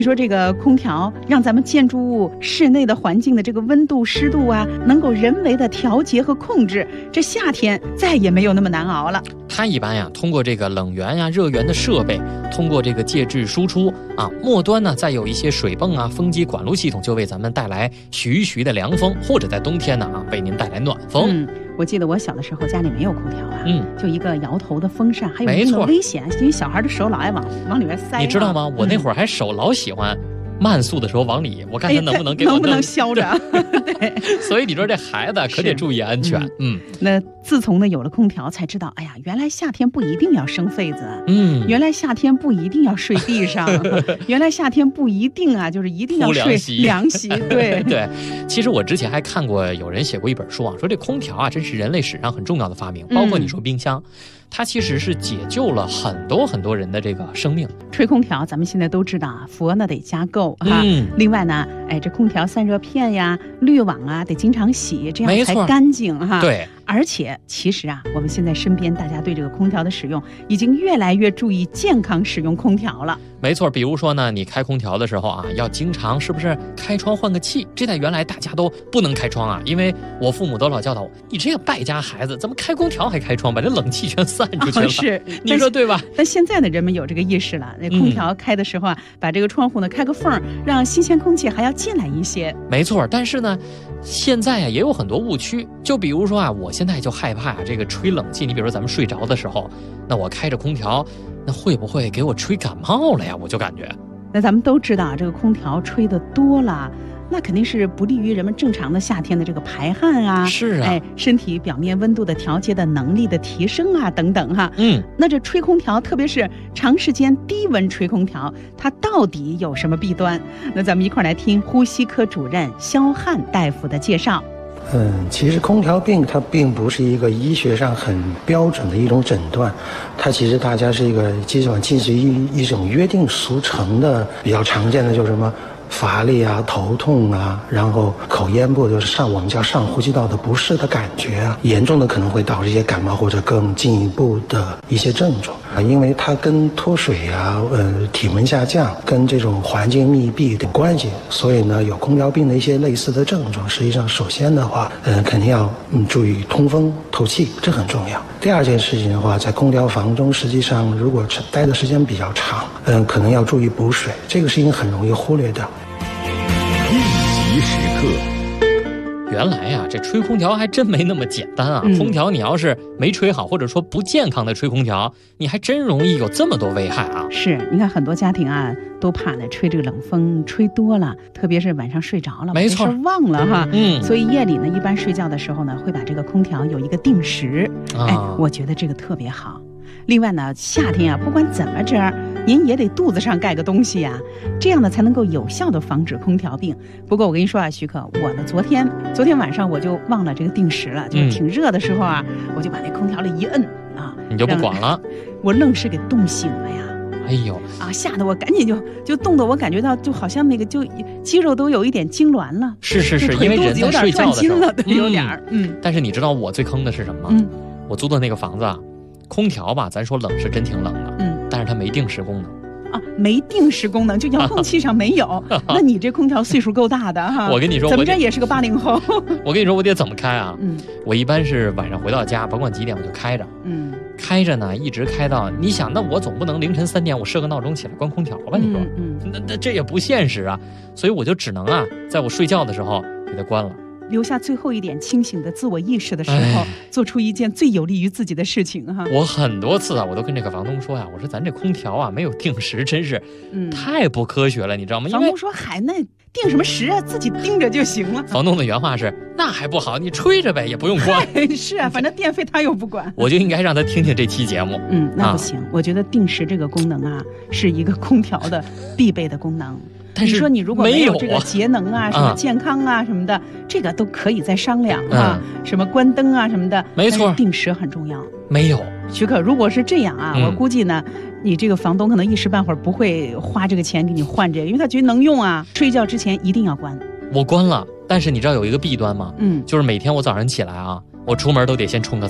你说这个空调让咱们建筑物室内的环境的这个温度、湿度啊，能够人为的调节和控制，这夏天再也没有那么难熬了。 它一般呀，通过这个冷源呀、热源的设备，通过这个介质输出啊，末端呢再有一些水泵啊、风机管路系统，就为咱们带来徐徐的凉风，或者在冬天呢为您带来暖风。 我记得我小的时候家里没有空调啊，就一个摇头的风扇，还有一个危险，因为小孩的手老爱往里面塞。 你知道吗？我那会儿还手老喜欢慢速的时候往里，我看他能不能给我能不能削着。对， 所以你说这孩子可得注意安全。 那自从呢有了空调，才知道，哎呀，原来夏天不一定要生痱子，原来夏天不一定要睡地上，原来夏天不一定啊，就是一定要睡凉席。对对，其实我之前还看过有人写过一本书啊，说这空调啊真是人类史上很重要的发明，包括你说冰箱。它其实是解救了很多很多人的这个生命。 吹空调，咱们现在都知道啊，佛呢得加够哈。另外呢，这空调散热片呀、滤网啊，得经常洗，这样才干净哈。 对。 而且其实啊，我们现在身边大家对这个空调的使用，已经越来越注意健康使用空调了。 没错，比如说呢，你开空调的时候啊，要经常是不是开窗换个气？这在原来大家都不能开窗啊，因为我父母都老教导我，你这个败家孩子，怎么开空调还开窗，把这冷气全散出去了。 是， 你说对吧？ 但现在的人们有这个意识了，那空调开的时候啊，把这个窗户呢开个缝，让新鲜空气还要进来一些。 没错，但是呢，现在啊也有很多误区，就比如说啊，我现在就害怕这个吹冷气，你比如说咱们睡着的时候，那我开着空调，那会不会给我吹感冒了呀？我就感觉。 那咱们都知道，这个空调吹得多了，那肯定是不利于人们正常的夏天的这个排汗啊， 是啊， 身体表面温度的调节的能力的提升啊，等等哈。那这吹空调，特别是长时间低温吹空调，它到底有什么弊端？那咱们一块来听呼吸科主任肖汉大夫的介绍。 其实空调病它并不是一个医学上很标准的一种诊断，它其实大家是一个基本上近似于一种约定俗成的，比较常见的就是什么乏力啊、头痛啊，然后口咽部就是我们叫上呼吸道的不适的感觉啊，严重的可能会导致一些感冒或者更进一步的一些症状啊，因为它跟脱水啊、体温下降跟这种环境密闭有关系，所以呢有空调病的一些类似的症状，实际上首先的话，肯定要注意通风透气，这很重要。第二件事情的话，在空调房中，实际上如果待的时间比较长，可能要注意补水，这个事情很容易忽略掉。 应急时刻。 原来呀，这吹空调还真没那么简单啊！空调你要是没吹好，或者说不健康的吹空调，你还真容易有这么多危害啊！ 是，你看很多家庭啊，都怕呢吹这个冷风吹多了，特别是晚上睡着了， 没错， 忘了哈。所以夜里呢，一般睡觉的时候呢，会把这个空调有一个定时。我觉得这个特别好。另外呢，夏天啊，不管怎么着，您也得肚子上盖个东西啊，这样呢才能够有效的防止空调病。不过我跟你说啊，徐可，我呢昨天晚上我就忘了这个定时了，就是挺热的时候啊，我就把那空调里一摁啊， 你就不管了， 我愣是给冻醒了呀。 哎呦啊！吓得我赶紧就冻得我感觉到就好像那个就肌肉都有一点痉挛了。 是，因为人在睡觉的时候有点但是你知道我最坑的是什么吗？我租的那个房子啊，空调吧，咱说冷是真挺冷的，但是它没定时功能。 没定时功能，就遥控器上没有。那你这空调岁数够大的哈！ 我跟你说， 怎么着也是个80后。 我跟你说，我得怎么开啊？我一般是晚上回到家，甭管几点我就开着。开着呢，一直开到你想，那我总不能凌晨3点我设个闹钟起来关空调吧？你说，那这也不现实啊。所以我就只能啊，在我睡觉的时候给它关了。 留下最后一点清醒的自我意识的时候，做出一件最有利于自己的事情哈。 我很多次啊，我都跟这个房东说呀，我说咱这空调啊没有定时，真是太不科学了，你知道吗？ 房东说那定什么时啊，自己盯着就行了。 房东的原话是，那还不好，你吹着呗，也不用关。 是啊，反正电费他又不管。 我就应该让他听听这期节目。 那不行，我觉得定时这个功能啊，是一个空调的必备的功能。 但是你说你如果没有这个节能啊、什么健康啊什么的，这个都可以再商量啊，什么关灯啊什么的， 没错， 定时很重要。 没有， 许可，如果是这样啊，我估计呢，你这个房东可能一时半会儿不会花这个钱给你换这个，因为他觉得能用啊。睡觉之前一定要关。 我关了，但是你知道有一个弊端吗？就是每天我早上起来啊，我出门都得先冲个澡。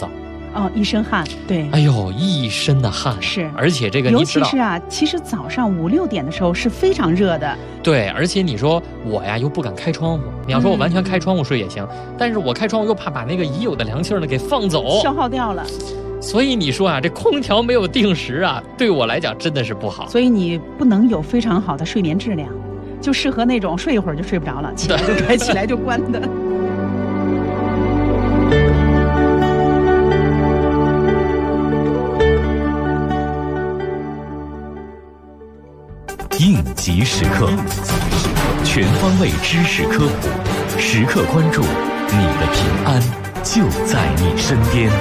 一身汗，对， 哎呦，一身的汗， 是， 而且这个尤其是啊，其实早上5、6点的时候是非常热的， 对，而且你说我呀又不敢开窗户，你要说我完全开窗户睡也行，但是我开窗户又怕把那个已有的凉气呢给放走， 消耗掉了。 所以你说啊，这空调没有定时啊，对我来讲真的是不好。 所以你不能有非常好的睡眠质量，就适合那种睡一会儿就睡不着了，起来就开，起来就关的。 应急时刻，全方位知识科普，时刻关注你的平安就在你身边。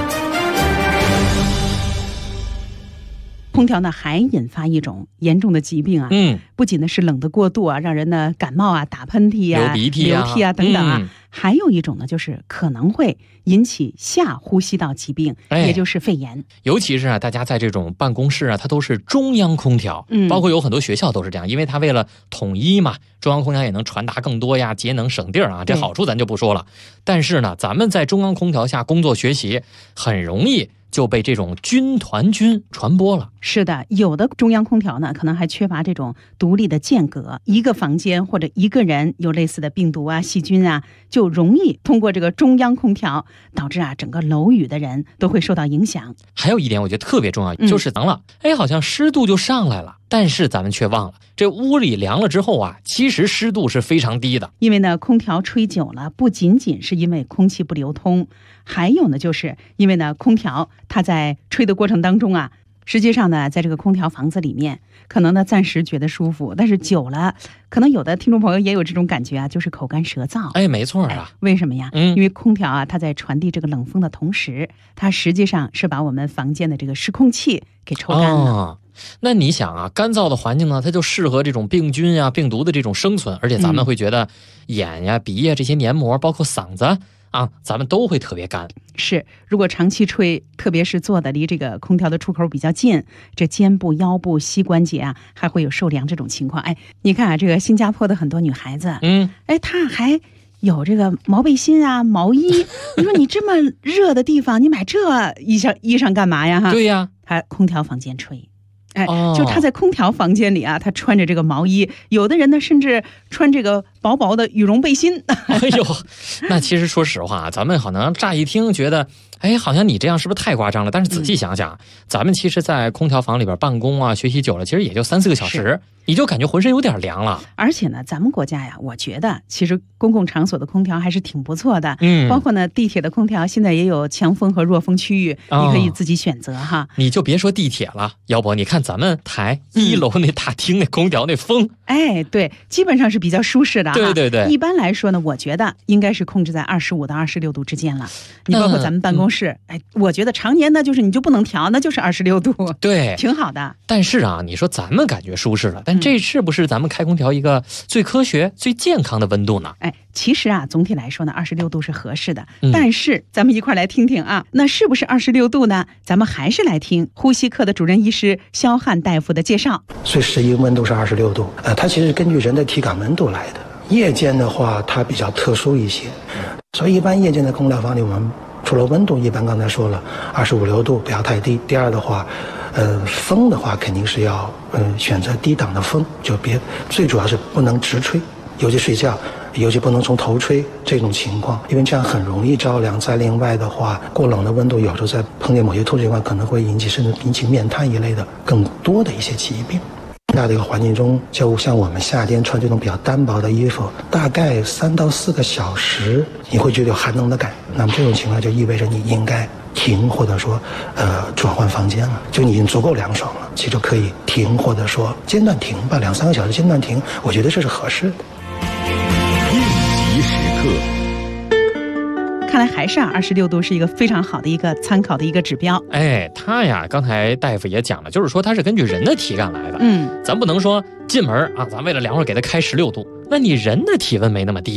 空调呢还引发一种严重的疾病啊，不仅呢是冷得过度啊，让人呢感冒啊、打喷嚏啊、 流涕啊等等啊，还有一种呢就是可能会引起下呼吸道疾病，也就是肺炎。 尤其是啊，大家在这种办公室啊，它都是中央空调，包括有很多学校都是这样，因为它为了统一嘛，中央空调也能传达更多呀，节能省地儿啊，这好处咱就不说了。但是呢，咱们在中央空调下工作学习，很容易就被这种军团菌传播了。 是的，有的中央空调呢，可能还缺乏这种独立的间隔，一个房间或者一个人有类似的病毒啊、细菌啊，就容易通过这个中央空调导致啊整个楼宇的人都会受到影响。 还有一点我觉得特别重要，就是凉了，好像湿度就上来了。但是咱们却忘了，这屋里凉了之后啊，其实湿度是非常低的。 因为呢，空调吹久了，不仅仅是因为空气不流通，还有呢，就是因为呢，空调它在吹的过程当中啊，实际上呢，在这个空调房子里面，可能呢暂时觉得舒服，但是久了，可能有的听众朋友也有这种感觉啊，就是口干舌燥。 没错啊。 为什么呀？因为空调啊，它在传递这个冷风的同时，它实际上是把我们房间的这个湿空气给抽干了。 那你想啊，干燥的环境呢，它就适合这种病菌啊、病毒的这种生存，而且咱们会觉得眼呀、鼻呀这些黏膜，包括嗓子啊，咱们都会特别干。 是，如果长期吹，特别是坐的离这个空调的出口比较近，这肩部、腰部、膝关节啊，还会有受凉这种情况。你看啊，这个新加坡的很多女孩子，她还有这个毛背心啊、毛衣。你说你这么热的地方，你买这衣裳干嘛呀？ 对呀， 她空调房间吹。就他在空调房间里啊，他穿着这个毛衣，有的人呢甚至穿这个薄薄的羽绒背心。 那其实说实话，咱们好像乍一听觉得，好像你这样是不是太夸张了？但是仔细想想，咱们其实在空调房里边办公啊、学习久了，其实也就3、4个小时，你就感觉浑身有点凉了。 而且呢，咱们国家呀，我觉得其实公共场所的空调还是挺不错的。包括呢地铁的空调现在也有强风和弱风区域，你可以自己选择哈。 你就别说地铁了，要不你看咱们台1楼那大厅那空调那风， 对，基本上是比较舒适的哈。 对。 一般来说呢，我觉得应该是控制在25到26度之间了。你包括咱们办公室，我觉得常年呢就是你就不能调，那就是26度， 对， 挺好的。 但是啊，你说咱们感觉舒适了，但这是不是咱们开空调一个最科学、最健康的温度呢？ 其实啊，总体来说呢，26度是合适的。但是咱们一块来听听啊，那是不是26度呢？咱们还是来听呼吸科的主任医师肖汉大夫的介绍。 所以实际温度是26度，它其实根据人的体感温度来的。夜间的话，它比较特殊一些，所以一般夜间的空调房里，我们除了温度，一般刚才说了25、6度不要太低。第二的话，风的话肯定是要选择低档的风，就最主要是不能直吹，尤其睡觉，尤其不能从头吹这种情况，因为这样很容易着凉。再另外的话，过冷的温度有时候在碰见某些突触情况，可能会甚至引起面瘫一类的更多的一些疾病。这样的一个环境中，就像我们夏天穿这种比较单薄的衣服，大概3到4个小时，你会觉得有寒冷的感。那么这种情况就意味着你应该停，或者说转换房间了，就你已经足够凉爽了，其实就可以停，或者说间断停吧，2、3个小时间断停，我觉得这是合适的。 应急时刻。 看来还是26度是一个非常好的一个参考的一个指标。 它呀，刚才大夫也讲了，就是说它是根据人的体感来的。 嗯， 咱不能说进门啊，咱为了凉快给它开16度，那你人的体温没那么低呀。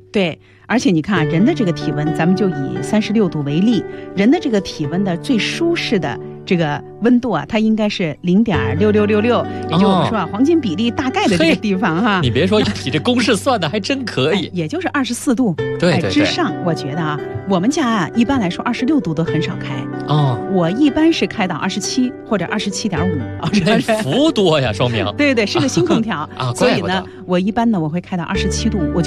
对，而且你看啊，人的这个体温，咱们就以36度为例，人的这个体温的最舒适的这个温度啊，它应该是0.6666，也就我们说啊，黄金比例大概的这个地方哈。 你别说，你这公式算的还真可以， 也就是24度对之上。我觉得啊，我们家啊一般来说26度都很少开哦， 我一般是开到27或者27.5啊， 这伏多呀，说明对，是个新空调啊， 所以呢，我一般呢我会开到27度，我